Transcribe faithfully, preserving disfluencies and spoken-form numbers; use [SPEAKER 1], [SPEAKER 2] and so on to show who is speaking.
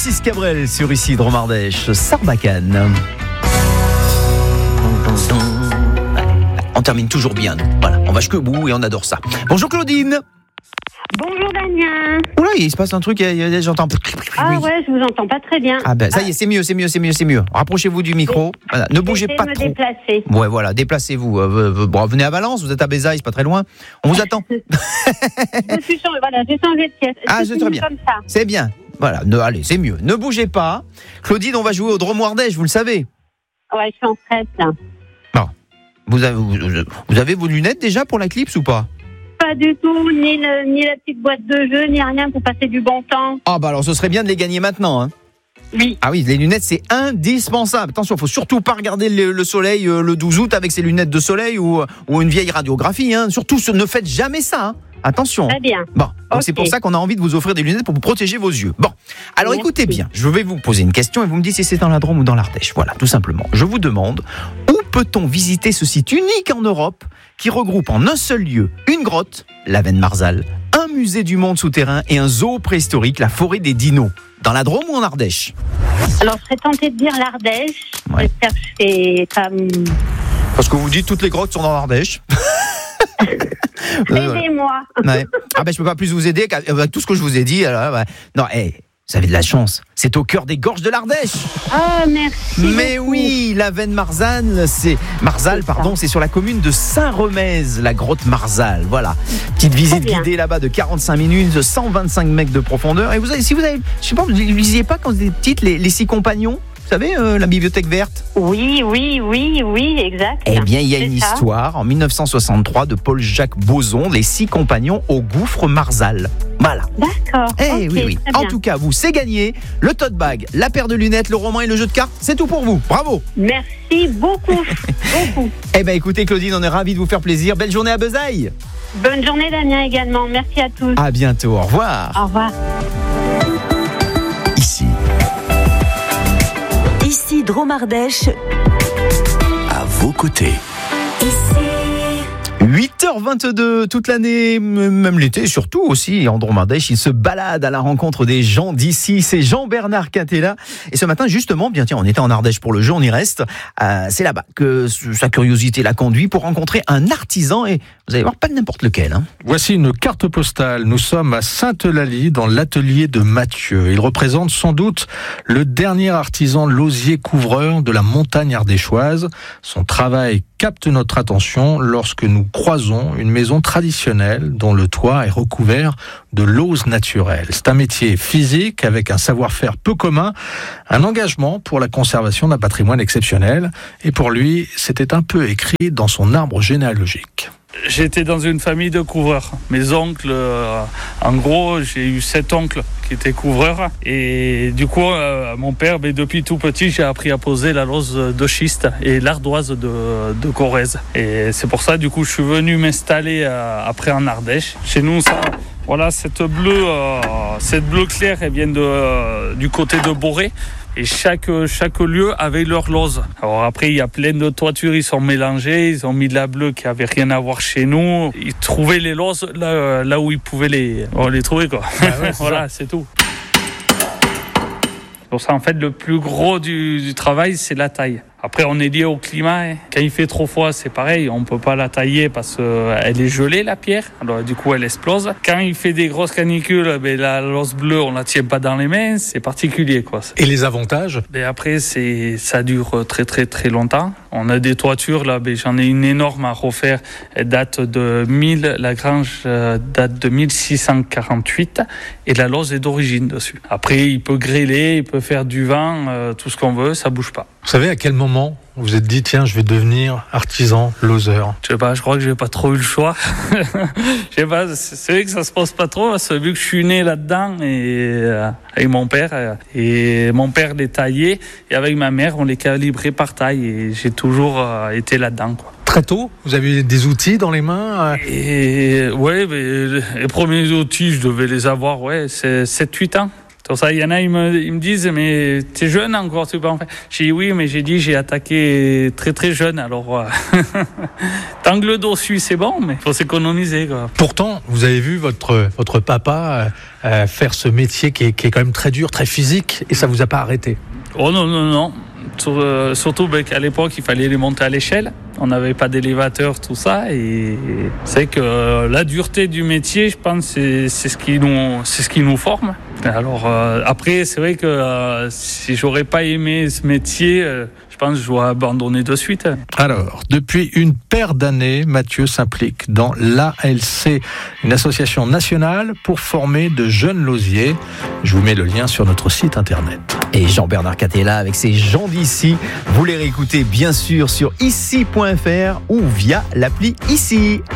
[SPEAKER 1] Francis Cabrel sur Ici Dromardèche, Sarbacane. On termine toujours bien, nous. Voilà, on va jusqu'au bout et on adore ça. Bonjour Claudine.
[SPEAKER 2] Bonjour Damien.
[SPEAKER 1] Oula, il se passe un truc, j'entends.
[SPEAKER 2] Ah ouais, je vous entends pas très bien.
[SPEAKER 1] Ah ben ça y est, c'est mieux, c'est mieux, c'est mieux, c'est mieux. Rapprochez-vous du micro. Voilà, ne bougez pas
[SPEAKER 2] me
[SPEAKER 1] trop.
[SPEAKER 2] Déplacer.
[SPEAKER 1] Ouais, voilà, déplacez-vous. Euh, bon, venez à Valence, vous êtes à Bézaille, c'est pas très loin. On vous attend.
[SPEAKER 2] je suis changé, voilà, j'ai changé de pièce.
[SPEAKER 1] Ah, c'est très bien.
[SPEAKER 2] Comme ça.
[SPEAKER 1] C'est bien. Voilà, ne, allez, c'est mieux. Ne bougez pas. Claudine, on va jouer au Dromardèche, vous le savez.
[SPEAKER 2] Ouais, je suis en stress là.
[SPEAKER 1] Bon, vous avez, vous, vous avez vos lunettes déjà pour la clips ou pas?
[SPEAKER 2] Pas du tout, ni, le, ni la petite boîte de jeu, ni rien pour passer du bon temps.
[SPEAKER 1] Ah bah alors ce serait bien de les gagner maintenant, hein.
[SPEAKER 2] Oui.
[SPEAKER 1] Ah oui, les lunettes c'est indispensable. Attention, faut surtout pas regarder le, le soleil euh, le douze août avec ses lunettes de soleil ou, ou une vieille radiographie, hein. Surtout, ne faites jamais ça, hein. Attention.
[SPEAKER 2] Très bien.
[SPEAKER 1] Bon, donc
[SPEAKER 2] okay.
[SPEAKER 1] C'est pour ça qu'on a envie de vous offrir des lunettes pour vous protéger vos yeux. Bon, alors
[SPEAKER 2] Merci.
[SPEAKER 1] Écoutez bien, je vais vous poser une question et vous me dites si c'est dans la Drôme ou dans l'Ardèche. Voilà, tout simplement. Je vous demande, où peut-on visiter ce site unique en Europe qui regroupe en un seul lieu une grotte, la Veine Marzal, un musée du monde souterrain et un zoo préhistorique, la forêt des dinos? Dans la Drôme ou en Ardèche?
[SPEAKER 2] Alors, je serais tentée de dire l'Ardèche.
[SPEAKER 1] Ouais.
[SPEAKER 2] J'espère que je fais comme...
[SPEAKER 1] Parce que vous dites toutes les grottes sont dans l'Ardèche.
[SPEAKER 2] Aidez-moi.
[SPEAKER 1] Ouais. Ah ben je peux pas plus vous aider avec tout ce que je vous ai dit. Alors, ouais. Non, hey, vous avez de la chance. C'est au cœur des gorges de l'Ardèche.
[SPEAKER 2] Ah, merci.
[SPEAKER 1] Mais
[SPEAKER 2] beaucoup.
[SPEAKER 1] oui, la Veine Marzal, c'est Marzal,
[SPEAKER 2] c'est
[SPEAKER 1] pardon, c'est sur la commune de Saint-Remez, la grotte Marzal. Voilà, petite visite guidée là-bas de quarante-cinq minutes, cent vingt-cinq mètres de profondeur. Et vous avez, si vous avez, je sais pas, vous ne lisiez pas quand vous étiez petite les, les six compagnons? Vous savez, euh, la bibliothèque verte?
[SPEAKER 2] Oui, oui, oui, oui, exact.
[SPEAKER 1] Eh bien, il y a
[SPEAKER 2] c'est
[SPEAKER 1] une
[SPEAKER 2] ça.
[SPEAKER 1] histoire en dix-neuf cent soixante-trois de Paul-Jacques Boson, les six compagnons au gouffre Marzal. Voilà.
[SPEAKER 2] D'accord.
[SPEAKER 1] Eh
[SPEAKER 2] okay,
[SPEAKER 1] oui, oui. En tout cas, vous, c'est gagné. Le tote bag, la paire de lunettes, le roman et le jeu de cartes, c'est tout pour vous. Bravo.
[SPEAKER 2] Merci beaucoup. beaucoup.
[SPEAKER 1] Eh bien, écoutez, Claudine, on est ravis de vous faire plaisir. Belle journée à Bézaille.
[SPEAKER 2] Bonne journée, Damien, également. Merci à tous.
[SPEAKER 1] À bientôt. Au revoir.
[SPEAKER 2] Au revoir.
[SPEAKER 1] Ici.
[SPEAKER 3] Ici Dromardèche,
[SPEAKER 4] à vos côtés.
[SPEAKER 1] huit heures vingt-deux, toute l'année, même l'été, surtout aussi en Dromardèche, il se balade à la rencontre des gens d'ici. C'est Jean-Bernard Catella. Et ce matin, justement, bien tiens, on était en Ardèche pour le jeu, on y reste. Euh, c'est là-bas que sa curiosité l'a conduit pour rencontrer un artisan. Et vous allez voir, pas n'importe lequel. Hein.
[SPEAKER 5] Voici une carte postale. Nous sommes à Sainte-Eulalie, dans l'atelier de Mathieu. Il représente sans doute le dernier artisan lausier-couvreur de la montagne ardéchoise. Son travail capte notre attention lorsque nous croisons une maison traditionnelle dont le toit est recouvert de lauze naturelle. C'est un métier physique avec un savoir-faire peu commun, un engagement pour la conservation d'un patrimoine exceptionnel. Et pour lui, c'était un peu écrit dans son arbre généalogique.
[SPEAKER 6] J'étais dans une famille de couvreurs. Mes oncles, euh, en gros, j'ai eu sept oncles qui étaient couvreurs. Et du coup, euh, mon père, ben, depuis tout petit, j'ai appris à poser la lauze de schiste et l'ardoise de, de Corrèze. Et c'est pour ça, du coup, je suis venu m'installer euh, après en Ardèche. Chez nous, ça... Voilà, cette bleue, euh, cette bleue claire, elle vient de, euh, du côté de Boré. Et chaque, chaque lieu avait leur lauze. Alors après, il y a plein de toitures, ils sont mélangés, ils ont mis de la bleue qui avait rien à voir chez nous. Ils trouvaient les lauses là, là où ils pouvaient les, oh, les trouver, quoi. Ah ouais, c'est voilà, c'est tout. Pour ça, en fait, le plus gros du, du travail, c'est la taille. Après, on est lié au climat. Hein. Quand il fait trop froid, c'est pareil. On peut pas la tailler parce qu'elle est gelée, la pierre. Alors, du coup, elle explose. Quand il fait des grosses canicules, ben, la l'os bleue, on la tient pas dans les mains. C'est particulier, quoi.
[SPEAKER 5] Et les avantages?
[SPEAKER 6] Ben, après, c'est, ça dure très, très, très longtemps. On a des toitures, là. Ben, j'en ai une énorme à refaire. Elle date de mille, la grange euh, date de mille six cent quarante-huit. Et la lauze est d'origine dessus. Après, il peut grêler, il peut faire du vent, euh, tout ce qu'on veut. Ça bouge pas.
[SPEAKER 5] Vous savez à quel moment vous vous êtes dit, tiens, je vais devenir artisan lauzeur?
[SPEAKER 6] Je sais pas, je crois que j'ai pas trop eu le choix. Je sais pas, c'est vrai que ça se pose pas trop, parce que vu que je suis né là-dedans, et euh, avec mon père, euh, et mon père les taillait, et avec ma mère, on les calibrait par taille, et j'ai toujours euh, été là-dedans, quoi.
[SPEAKER 5] Très tôt, vous avez des outils dans les mains?
[SPEAKER 6] Et ouais, mais les premiers outils, je devais les avoir, ouais, c'est sept huit ans. Tout ça, il y en a, ils me, ils me disent, mais t'es jeune encore, tu peux en faire. J'ai dit oui, mais j'ai dit, j'ai attaqué très très jeune, alors euh, tant que le dos suit, c'est bon, mais il faut s'économiser, quoi.
[SPEAKER 5] Pourtant, vous avez vu votre, votre papa euh, faire ce métier qui est, qui est quand même très dur, très physique, et ça vous a pas arrêté?
[SPEAKER 6] Oh non, non, non. Sur, euh, surtout ben, qu'à l'époque, il fallait les monter à l'échelle. On n'avait pas d'élévateur, tout ça. Et c'est que euh, la dureté du métier, je pense, c'est, c'est, ce, qui nous, c'est ce qui nous forme. Alors euh, après, c'est vrai que euh, si j'aurais pas aimé ce métier, euh, je pense que j'aurais abandonné de suite.
[SPEAKER 5] Alors, depuis une paire d'années, Mathieu s'implique dans l'A L C, une association nationale pour former de jeunes lausiers. Je vous mets le lien sur notre site internet.
[SPEAKER 1] Et Jean-Bernard Catella avec ses gens d'ici, vous les réécoutez bien sûr sur ici point f r ou via l'appli Ici.